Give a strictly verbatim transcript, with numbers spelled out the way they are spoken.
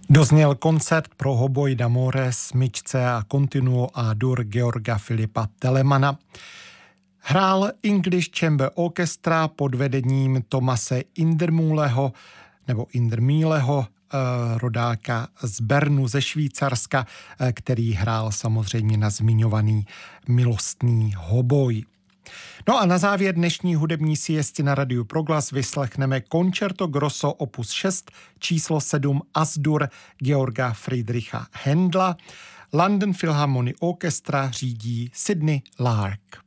Dozněl koncert pro hoboj d'amore, smyčce a continuo a dur Georga Filipa Telemana. Hrál English Chamber Orchestra pod vedením Thomase Indermühleho nebo Indermühleho, rodáka z Bernu ze Švýcarska, který hrál samozřejmě na zmiňovaný milostný hoboj. No a na závěr dnešní hudební siesty na Radiu Proglas vyslechneme Concerto Grosso opus šest, číslo sedm As-dur Georga Friedricha Händla. London Philharmonic Orchestra řídí Sidney Lark.